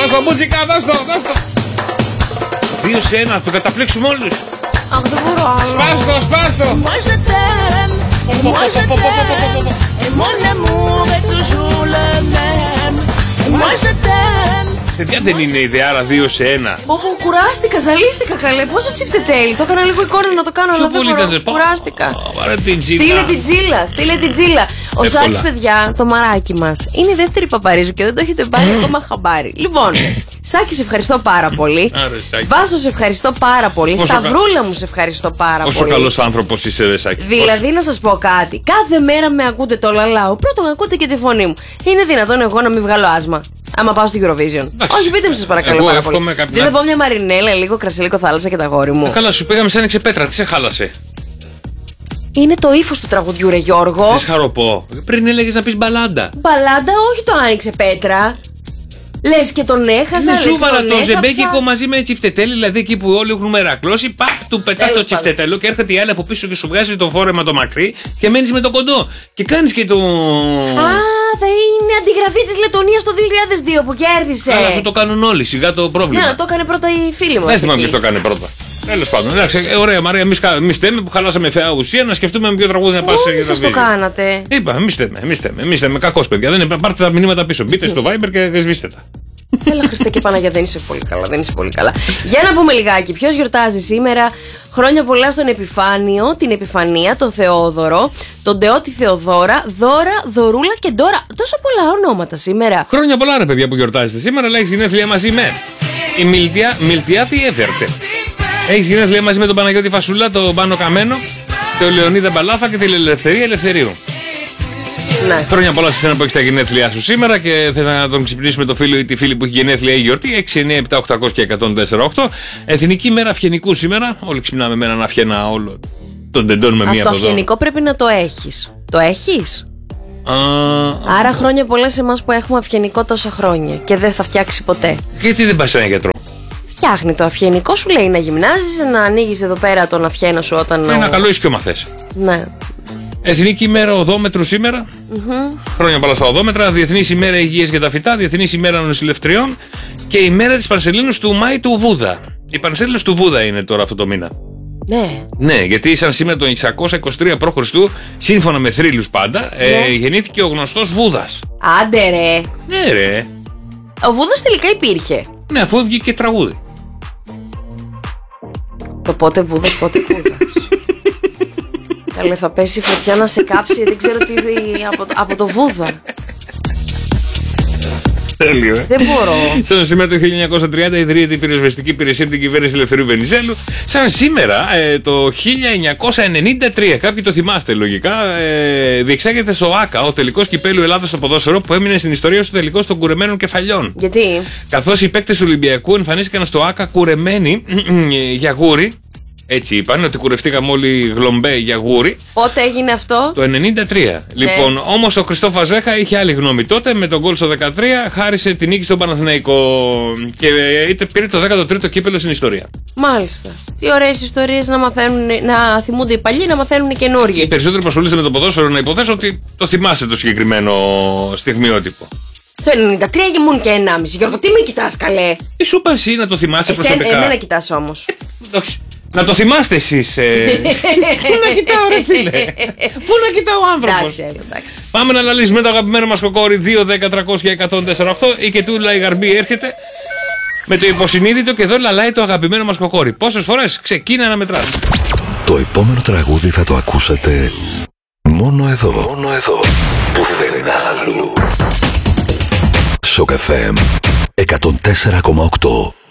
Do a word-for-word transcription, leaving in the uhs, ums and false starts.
δώσ' το, μπουτσικά, δώσ' το, δώσ' το. Δύο σε ένα, το καταπλήξουμε όλους. Αχ, δεν μπορώ άλλο. Σπάστο, σπάστο. Moi je t'aime, et moi je t'aime, et mon amour est toujours le même. Et moi je t'aime. Παιδιά, δεν είναι ιδεάρα δύο σε ένα. Όχο, κουράστηκα, ζαλίστηκα καλέ. Πόσο τσιφτετέλει. Το έκανα λίγο εικόνα να το κάνω, αλλά δεν μπορώ. Κουράστηκα. Στείλε την τζίλα, στείλε την τζίλα. Ο Σάκης, παιδιά, το μαράκι μας, είναι η δεύτερη Παπαρίζου και δεν το έχετε πάρει ακόμα χαμπάρι. Λοιπόν, Σάκη, σε ευχαριστώ πάρα πολύ. Βάσο, σε ευχαριστώ πάρα πολύ. Σταυρούλα μου, σε ευχαριστώ πάρα πολύ. Όσο καλός άνθρωπος είσαι, ρε Σάκη. Δηλαδή, να σας πω κάτι. Κάθε μέρα με ακούτε το λαλάω. Πρώτον, ακούτε και τη φωνή μου. Είναι δυνατόν εγώ να μην βγάλω άσμα άμα πάω στη Eurovision? Όχι, πείτε μου, σας παρακαλώ πάρα πολύ. Δεν θα πω μια μαρινέλα, λίγο κρασί, λίγο θάλασσα και τα γόρι μου. Καλά, σου πήγαμε σαν άνοιξε πέτρα, τι σε χάλασε? Είναι το ύφος του τραγουδιού, ρε Γιώργο. Τι χαροπώ. Πριν έλεγες να πεις μπαλάντα. Μπαλάντα, όχι το άνοιξε πέτρα. Λες και τον έχασα. Ναι, σου βάλα το ζεμπέκικο μαζί με τσιφτετέλι, δηλαδή εκεί που όλοι έχουν μερακλώσει. Παπ, του πετάς το τσιφτετέλο και έρχεται η άλλη από πίσω και σου βγάζει το φόρεμα το μακρύ και μένεις με το κοντό. Και κάνεις και το. Α, θα είναι αντιγραφή της Λετωνίας το δύο χιλιάδες δύο που κέρδισε. Αλλά αυτό το κάνουν όλοι, σιγά το πρόβλημα. Ναι, το έκανε πρώτα η φίλη μας. Δεν θυμάμαι ποιος το έκανε πρώτα. Τέλος πάντων, εντάξει, ωραία Μαρία, εμείς στέμε που χαλάσαμε φαιά ουσία να σκεφτούμε με ποιο τραγούδι να πας. Όλοι σας το κάνατε. Είπα, εμείς στέμε, εμείς στέμε, εμείς στέμε, κακός παιδιά, δεν είναι, πάρτε τα μηνύματα πίσω, μπείτε στο Viber και σβήστε τα. Έλα Χριστέ και Παναγιά, δεν είσαι πολύ καλά, δεν είσαι πολύ καλά. Για να πούμε λιγάκι, ποιος γιορτάζει σήμερα? Χρόνια πολλά στον Επιφάνιο, την Επιφανία, τον Θεόδωρο, τον Τεό, τη Θεοδώρα, Δώρα, Δωρούλα και Ντόρα. Τόσα πολλά ονόματα σήμερα. Χρόνια πολλά ρε παιδιά που γιορτάζετε σήμερα, αλλά έχεις γενέθλια μαζί με η Μιλτιά, Μιλτιάτη Εύερτε. Έχεις γενέθλια μαζί με τον Παναγιώτη Φασούλα, τον Πάνο Καμένο, τον Λεωνίδα Μπαλάφα και την Ελευθερία Ελευθερίου. Ναι. Χρόνια πολλά σε εσένα που έχεις τα γενέθλιά σου σήμερα και θες να τον ξυπνήσουμε το φίλο ή τη φίλη που έχει γενέθλια ή γιορτή. έξι εννιά επτά οκτακόσια και εκατόν τέσσερα οκτώ. Εθνική μέρα αυγενικού σήμερα. Όλοι ξυπνάμε με έναν αυγένα, όλο τον τεντώνουμε μία από εδώ. Αυτό το αυγενικό πρέπει να το έχεις. Το έχεις? Α, Άρα χρόνια πολλά σε εμάς που έχουμε αυγενικό τόσα χρόνια και δεν θα φτιάξει ποτέ. Γιατί δεν πας σε ένα γιατρό? Φτιάχνει το αυγενικό, σου λέει να γυμνάζεις, να ανοίγεις εδώ πέρα τον αυγένα σου όταν. Ένα καλό ισχυώμα θες. Ναι. Εθνική ημέρα οδόμετρου σήμερα. Mm-hmm. Χρόνια πολλά στα οδόμετρα. Διεθνής ημέρα υγείας για τα φυτά. Διεθνής ημέρα νοσηλευτριών. Και η μέρα της Πανσελίνους του Μάη του Βούδα. Η Πανσελίνους του Βούδα είναι τώρα αυτό το μήνα. Ναι. Ναι, γιατί σαν σήμερα το εξακόσια είκοσι τρία π.Χ., σύμφωνα με θρύλους πάντα, ναι. ε, γεννήθηκε ο γνωστός Βούδας. Άντε ρε. Ναι, ρε. Ο Βούδας τελικά υπήρχε. Ναι, αφού βγήκε και τραγούδι. Το πότε Βούδας, πότε Βούδας. Καλέ, θα πέσει η φωτιά να σε κάψει, δεν ξέρω τι από, από το Βούδα. Τέλειο, ε. Δεν μπορώ. Σαν σήμερα το χίλια εννιακόσια τριάντα ιδρύεται η πυροσβεστική υπηρεσία από την κυβέρνηση Ελευθερίου Βενιζέλου. Σαν σήμερα ε, το χίλια εννιακόσια ενενήντα τρία, κάποιοι το θυμάστε λογικά, ε, διεξάγεται στο ΆΚΑ ο τελικός κυπέλλου Ελλάδας στο ποδόσφαιρο που έμεινε στην ιστορία στο τελικό των κουρεμένων κεφαλιών. Γιατί? Καθώς οι παίκτες του Ολυμπιακού εμφανίστηκαν στο ΆΚΑ κουρεμένοι για γούρι. Έτσι είπαν, ότι κουρευτήκαμε όλοι γλομπέ για γούρι. Πότε έγινε αυτό? Το ενενήντα τρία. Ναι. Λοιπόν, όμως το Χριστό Φαζέχα είχε άλλη γνώμη τότε. Με τον γκολ στο δεκατρία χάρισε την νίκη στον Παναθηναϊκό. Και είτε πήρε το δέκατο τρίτο κύπελλο στην ιστορία. Μάλιστα. Τι ωραίες ιστορίες να μαθαίνουν, να θυμούνται οι παλιοί, να μαθαίνουν οι καινούργοι. Οι περισσότεροι που ασχολείστε με το ποδόσφαιρο να υποθέσω ότι το θυμάστε το συγκεκριμένο στιγμιότυπο. Το ενενήντα τρία ήμουν και ενάμιση. Γιώργο, τι με κοιτάς καλέ? Τι σου είπα εσύ να το θυμάσαι Εσέ, προσωπικά? Εμένα κοιτάς όμως. Ε, να το θυμάστε εσείς. Ε... Πού να κοιτάω ρε φίλε? Πού να κοιτάω ο άνθρωπος? Εντάξει, εντάξει. Πάμε να λαλήσουμε το αγαπημένο μας κοκόρι δύο δέκα τριακόσια εκατόν τέσσερα οκτώ. Η Κετούλα η Γαρμπή έρχεται με το υποσυνείδητο και εδώ λαλάει το αγαπημένο μας κοκόρι. Πόσες φορές? Ξεκίνα να μετράς. Το επόμενο τραγούδι θα το ακούσετε μόνο εδώ. Μόνο εδώ. Πουθενά αλλού. Σοκ εφ εμ εκατόν τέσσερα κόμμα οκτώ.